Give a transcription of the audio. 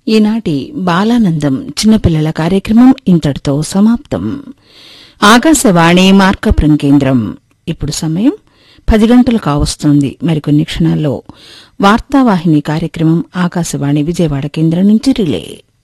ఈనాటి బాలానందం చిన్నపిల్లల కార్యక్రమం ఇంతటితో సమాప్తం. ఆకాశవాణి మార్కాపురం కేంద్రం. ఇప్పుడు సమయం 10 గంటలు కావస్తోంది. మరికొన్ని క్షణాల్లో వార్తావాహిని కార్యక్రమం ఆకాశవాణి విజయవాడ కేంద్రం నుంచి రిలే.